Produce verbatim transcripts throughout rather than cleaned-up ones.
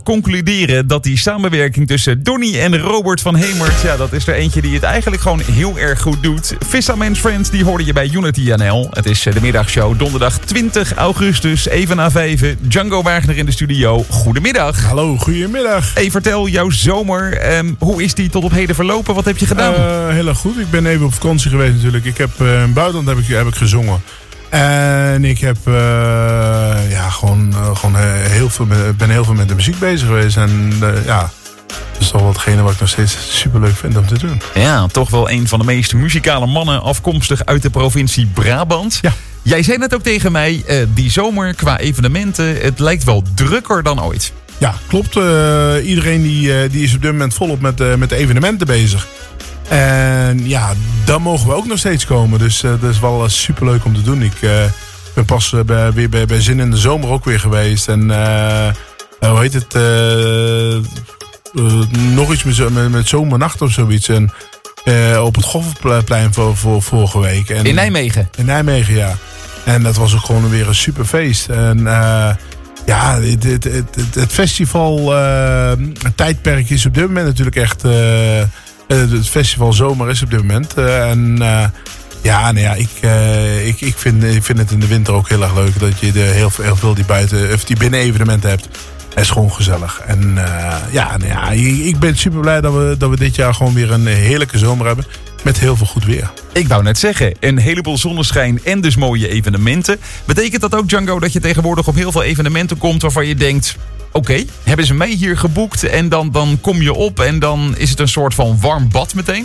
concluderen dat die samenwerking tussen Donny en Robert van Hemert, ja, dat is er eentje die het eigenlijk gewoon heel erg goed doet. Fisherman's Friends, die hoorde je bij Unity N L. Het is de middagshow, donderdag twintig augustus, even na vijven. Django Wagner in de studio. Goedemiddag. Hallo, goedemiddag. Hey, vertel, jouw zomer, um, hoe is die tot op heden verlopen? Wat heb je gedaan? Uh, heel erg goed. Ik ben even op vakantie geweest natuurlijk. Ik heb uh, in het buitenland heb ik, heb ik gezongen. En ik heb uh, ja, gewoon, uh, gewoon uh, heel veel met, ben heel veel met de muziek bezig geweest. En uh, ja, dat is toch wel hetgene wat ik nog steeds superleuk vind om te doen. Ja, toch wel een van de meest muzikale mannen afkomstig uit de provincie Brabant. Ja. Jij zei net ook tegen mij, uh, die zomer qua evenementen, het lijkt wel drukker dan ooit. Ja, klopt. Uh, iedereen die, uh, die is op dit moment volop met, uh, met de evenementen bezig. En ja, dan mogen we ook nog steeds komen. Dus uh, dat is wel uh, superleuk om te doen. Ik uh, ben pas uh, bij, weer bij, bij Zin in de Zomer ook weer geweest. En uh, uh, hoe heet het? Uh, uh, nog iets met, met, met Zomernacht of zoiets. En, uh, op het Goffertplein voor, voor vorige week. En, in Nijmegen? In Nijmegen, ja. En dat was ook gewoon weer een super feest. En uh, ja, het, het, het, het festival uh, het tijdperk is op dit moment natuurlijk echt... Uh, Het festival zomer is op dit moment. Uh, en uh, ja, nou ja ik, uh, ik, ik, vind, ik vind het in de winter ook heel erg leuk dat je de heel, heel veel die buiten of die binnen evenementen hebt. Het is gewoon gezellig. En uh, ja, nou ja, ik ben super blij dat we, dat we dit jaar gewoon weer een heerlijke zomer hebben. Met heel veel goed weer. Ik wou net zeggen, een heleboel zonneschijn en dus mooie evenementen. Betekent dat ook, Django, dat je tegenwoordig op heel veel evenementen komt waarvan je denkt... Oké, okay, hebben ze mij hier geboekt en dan, dan kom je op en dan is het een soort van warm bad meteen?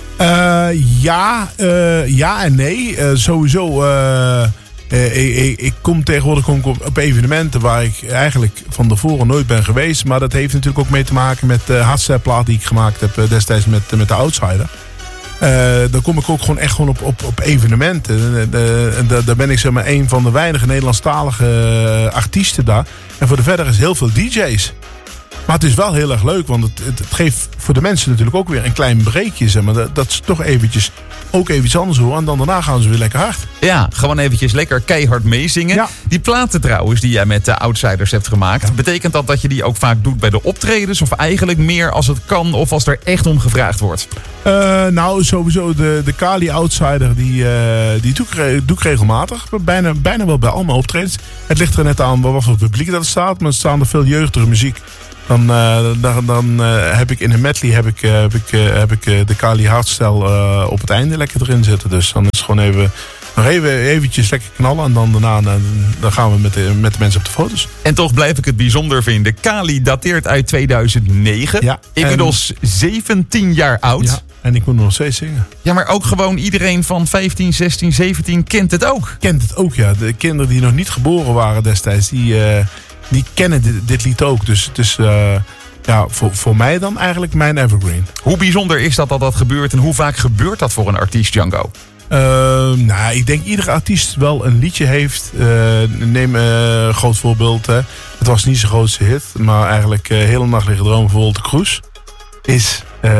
Uh, ja, uh, ja en nee. Uh, sowieso, uh, uh, ik, ik kom tegenwoordig kom ik op, op evenementen waar ik eigenlijk van tevoren nooit ben geweest. Maar dat heeft natuurlijk ook mee te maken met de hardstyle-plaat die ik gemaakt heb uh, destijds met, met de Outsider. Uh, dan kom ik ook gewoon echt gewoon op, op, op evenementen. Uh, uh, daar ben ik zeg maar een van de weinige Nederlandstalige uh, artiesten daar. En voor de verder is heel veel D J's. Maar het is wel heel erg leuk, want het, het, het geeft voor de mensen natuurlijk ook weer een klein breekje. Zeg maar, dat, dat is toch eventjes ook even iets anders horen. En dan daarna gaan ze weer lekker hard. Ja, gewoon eventjes lekker keihard meezingen. Ja. Die platen trouwens die jij met de Outsiders hebt gemaakt. Ja. Betekent dat dat je die ook vaak doet bij de optredens? Of eigenlijk meer als het kan of als er echt om gevraagd wordt? Uh, nou, sowieso de, de Kali Outsider, die, uh, die doe, ik, doe ik regelmatig. Bijna, bijna wel bij allemaal optredens. Het ligt er net aan wat voor publiek dat staat. Maar er staan er veel jeugdige muziek. Dan, uh, dan, dan uh, heb ik in een medley heb ik, uh, heb ik, uh, heb ik uh, de Kali Hardstyle uh, op het einde lekker erin zitten. Dus dan is het gewoon even, nog even eventjes lekker knallen. En dan daarna uh, dan gaan we met de, met de mensen op de foto's. En toch blijf ik het bijzonder vinden. Kali dateert uit tweeduizend negen. Ja, inmiddels en... zeventien jaar oud. Ja, en ik moet nog steeds zingen. Ja, maar ook gewoon iedereen van vijftien, zestien, zeventien kent het ook. Kent het ook, ja. De kinderen die nog niet geboren waren destijds, die... Uh, Die kennen dit, dit lied ook. Dus het is uh, ja, voor, voor mij dan eigenlijk mijn evergreen. Hoe bijzonder is dat dat dat gebeurt? En hoe vaak gebeurt dat voor een artiest, Django? Uh, nou, ik denk iedere artiest wel een liedje heeft. Uh, neem een uh, groot voorbeeld. Hè. Het was niet zijn grootste hit. Maar eigenlijk uh, Hele Nacht Liggen Dromen voor Wolter Kroes. Is uh,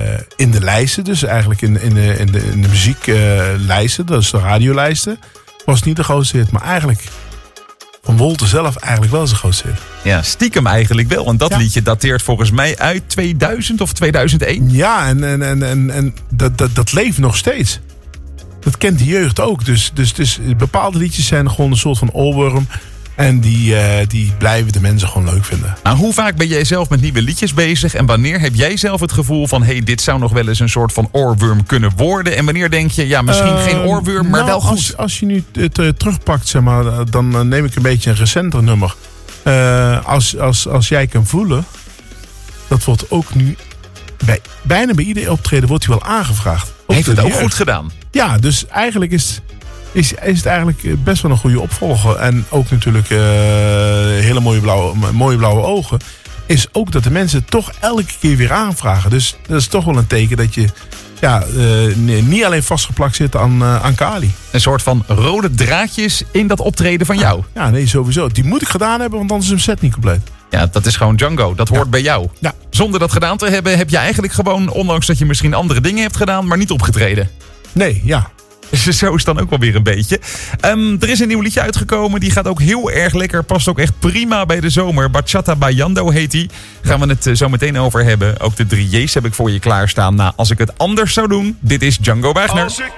in de lijsten. Dus eigenlijk in, in, de, in, de, in de muzieklijsten. Uh, dat is de radiolijsten. Was niet de grootste hit. Maar eigenlijk... van Wolter zelf eigenlijk wel zijn grootste hit. Ja, stiekem eigenlijk wel. En dat ja. liedje dateert volgens mij uit tweeduizend of tweeduizend één. Ja, en, en, en, en, en dat, dat, dat leeft nog steeds. Dat kent de jeugd ook. Dus, dus, dus bepaalde liedjes zijn gewoon een soort van oorworm. En die, uh, die blijven de mensen gewoon leuk vinden. Maar hoe vaak ben jij zelf met nieuwe liedjes bezig? En wanneer heb jij zelf het gevoel van... hé, hey, dit zou nog wel eens een soort van oorworm kunnen worden? En wanneer denk je, ja, misschien uh, geen oorworm, maar nou, wel goed? Als, als je nu het uh, terugpakt, zeg maar, dan uh, neem ik een beetje een recenter nummer. Uh, als, als, als jij kan voelen... dat wordt ook nu... bij bijna bij ieder optreden wordt hij wel aangevraagd. Heeft het ook goed gedaan? Ja, dus eigenlijk is... Is, is het eigenlijk best wel een goede opvolger. En ook natuurlijk uh, hele mooie blauwe, mooie blauwe ogen. Is ook dat de mensen toch elke keer weer aanvragen. Dus dat is toch wel een teken dat je ja, uh, niet alleen vastgeplakt zit aan, uh, aan Kali. Een soort van rode draadjes in dat optreden van jou. Ja, ja, nee, sowieso. Die moet ik gedaan hebben, want anders is hem set niet compleet. Ja, dat is gewoon Django. Dat hoort ja. bij jou. Ja. Zonder dat gedaan te hebben, heb je eigenlijk gewoon... ondanks dat je misschien andere dingen hebt gedaan, maar niet opgetreden. Nee, ja. Zo is het dan ook wel weer een beetje. Um, er is een nieuw liedje uitgekomen. Die gaat ook heel erg lekker. Past ook echt prima bij de zomer. Bachata Bailando heet die. Gaan we het uh, zo meteen over hebben. Ook de drie J's heb ik voor je klaarstaan. Na Als ik het anders zou doen. Dit is Django Wagner. Als ik